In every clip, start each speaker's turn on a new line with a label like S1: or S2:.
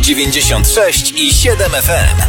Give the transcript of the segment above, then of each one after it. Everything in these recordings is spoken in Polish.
S1: 96,7 FM.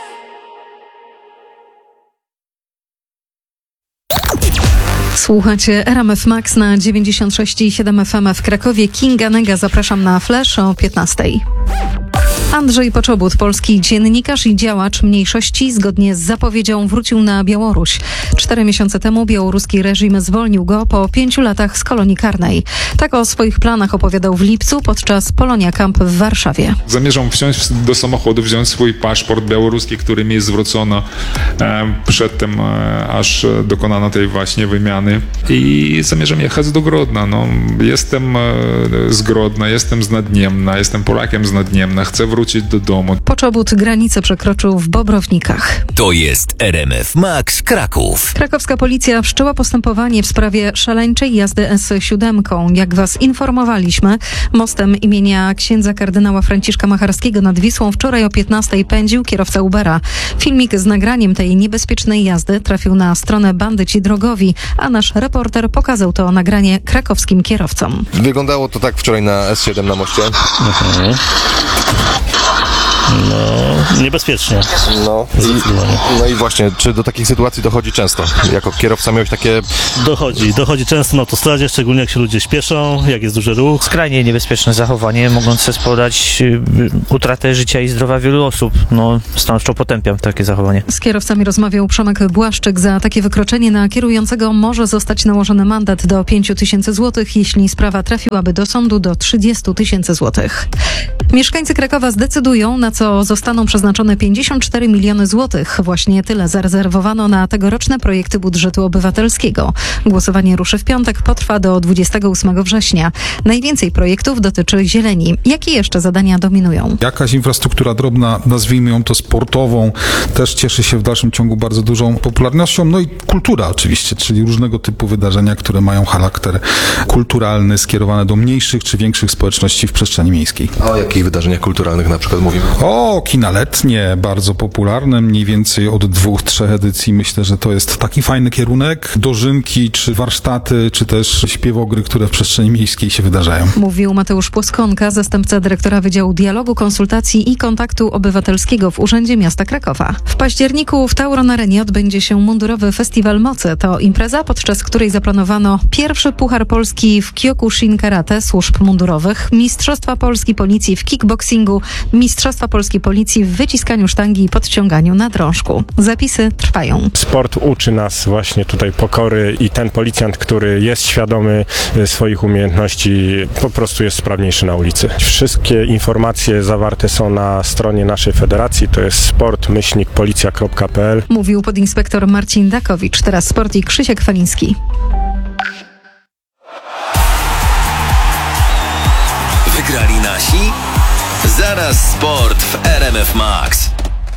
S2: Słuchacie RMF Max na 96,7 FM w Krakowie. Kinga Nega, zapraszam na Flash o 15:00. Andrzej Poczobut, polski dziennikarz i działacz mniejszości, zgodnie z zapowiedzią wrócił na Białoruś. 4 miesiące temu białoruski reżim zwolnił go po 5 latach z kolonii karnej. Tak o swoich planach opowiadał w lipcu podczas Polonia Camp w Warszawie.
S3: Zamierzam wsiąść do samochodu, wziąć swój paszport białoruski, który mi zwrócono przed tym, aż dokonano tej właśnie wymiany. I zamierzam jechać do Grodna. Jestem z Grodna, jestem z Nadniemna, jestem Polakiem z Nadniemna, chcę wrócić do domu.
S2: Poczobut granicę przekroczył w Bobrownikach.
S1: To jest RMF Max Kraków.
S2: Krakowska policja wszczęła postępowanie w sprawie szaleńczej jazdy S7. Jak was informowaliśmy, mostem imienia księdza kardynała Franciszka Macharskiego nad Wisłą wczoraj o 15:00 pędził kierowca Ubera. Filmik z nagraniem tej niebezpiecznej jazdy trafił na stronę Bandyci Drogowi, a nasz reporter pokazał to nagranie krakowskim kierowcom.
S4: Wyglądało to tak wczoraj na S7 na moście.
S5: Niebezpiecznie.
S4: No i właśnie, czy do takich sytuacji dochodzi często? Jako kierowca miałeś takie...
S5: Dochodzi często na autostradzie, szczególnie jak się ludzie śpieszą, jak jest duży ruch.
S6: Skrajnie niebezpieczne zachowanie, mogące spowodować utratę życia i zdrowia wielu osób. Stanowczo potępiam takie zachowanie.
S2: Z kierowcami rozmawiał Przemek Błaszczyk. Za takie wykroczenie na kierującego może zostać nałożony mandat do 5 000 złotych, jeśli sprawa trafiłaby do sądu, do 30 000 złotych. Mieszkańcy Krakowa zdecydują, na co zostaną przeznaczone 54 miliony złotych. Właśnie tyle zarezerwowano na tegoroczne projekty budżetu obywatelskiego. Głosowanie ruszy w piątek, potrwa do 28 września. Najwięcej projektów dotyczy zieleni. Jakie jeszcze zadania dominują?
S7: Jakaś infrastruktura drobna, nazwijmy ją to sportową, też cieszy się w dalszym ciągu bardzo dużą popularnością. No i kultura oczywiście, czyli różnego typu wydarzenia, które mają charakter kulturalny, skierowane do mniejszych czy większych społeczności w przestrzeni miejskiej.
S4: A o jakich wydarzeniach kulturalnych na przykład mówimy?
S7: O, kina letnie, bardzo popularne, mniej więcej od 2-3 edycji. Myślę, że to jest taki fajny kierunek. Dożynki, czy warsztaty, czy też śpiewogry, które w przestrzeni miejskiej się wydarzają.
S2: Mówił Mateusz Płoskonka, zastępca dyrektora Wydziału Dialogu, Konsultacji i Kontaktu Obywatelskiego w Urzędzie Miasta Krakowa. W październiku w Tauron Arenie odbędzie się Mundurowy Festiwal Mocy. To impreza, podczas której zaplanowano pierwszy Puchar Polski w Kyokushin Karate służb mundurowych, Mistrzostwa Polski Policji w kickboxingu, Mistrzostwa Polskiej Policji w wyciskaniu sztangi i podciąganiu na drążku. Zapisy trwają.
S8: Sport uczy nas właśnie tutaj pokory i ten policjant, który jest świadomy swoich umiejętności, po prostu jest sprawniejszy na ulicy. Wszystkie informacje zawarte są na stronie naszej federacji, to jest sport-policja.pl.
S2: Mówił podinspektor Marcin Dakowicz. Teraz sport i Krzysiek Faliński.
S1: Wygrali nasi? Zaraz sport w RMF Max.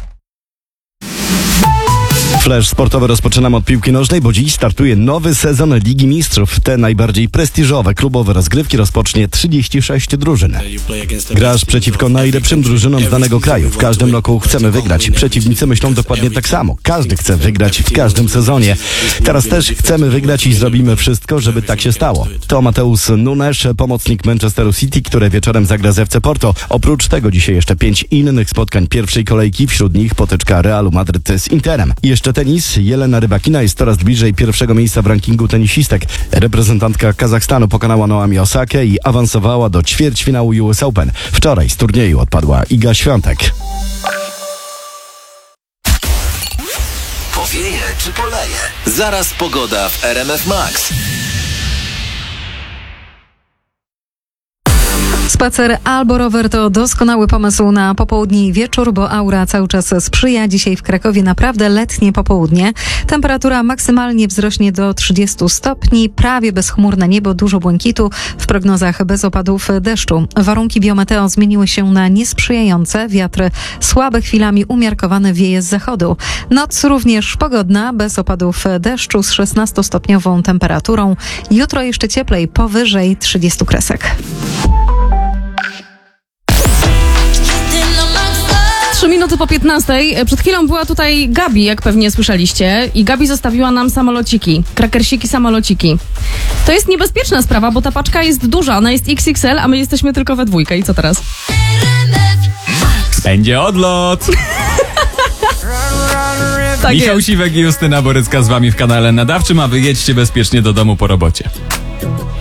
S9: Flash sportowy rozpoczynamy od piłki nożnej, bo dziś startuje nowy sezon Ligi Mistrzów. Te najbardziej prestiżowe klubowe rozgrywki rozpocznie 36 drużyn. Grasz przeciwko najlepszym drużynom z danego kraju. W każdym roku chcemy wygrać. Przeciwnicy myślą dokładnie tak samo. Każdy chce wygrać w każdym sezonie. Teraz też chcemy wygrać i zrobimy wszystko, żeby tak się stało. To Mateusz Nunes, pomocnik Manchesteru City, który wieczorem zagra z FC Porto. Oprócz tego dzisiaj jeszcze 5 innych spotkań pierwszej kolejki, wśród nich potyczka Realu Madryt z Interem. Jeszcze tenis. Jelena Rybakina jest coraz bliżej pierwszego miejsca w rankingu tenisistek. Reprezentantka Kazachstanu pokonała Naomi Osakę i awansowała do ćwierćfinału US Open. Wczoraj z turnieju odpadła Iga Świątek.
S1: Powieje czy poleje? Zaraz pogoda w RMF Max.
S2: Spacer albo rower to doskonały pomysł na popołudnie i wieczór, bo aura cały czas sprzyja. Dzisiaj w Krakowie naprawdę letnie popołudnie. Temperatura maksymalnie wzrośnie do 30 stopni, prawie bezchmurne niebo, dużo błękitu, w prognozach bez opadów deszczu. Warunki biometeo zmieniły się na niesprzyjające, wiatr słabe, chwilami umiarkowany, wieje z zachodu. Noc również pogodna, bez opadów deszczu, z 16-stopniową temperaturą. Jutro jeszcze cieplej, powyżej 30 kresek.
S10: 3 minuty po 15:00. Przed chwilą była tutaj Gabi, jak pewnie słyszeliście. I Gabi zostawiła nam samolociki. Krakersiki, samolociki. To jest niebezpieczna sprawa, bo ta paczka jest duża. Ona jest XXL, a my jesteśmy tylko we dwójkę. I co teraz?
S11: Będzie odlot!
S10: Tak
S11: Michał
S10: jest.
S11: Siwek i Justyna Borycka z wami w kanale Nadawczym, a wy jedźcie bezpiecznie do domu po robocie.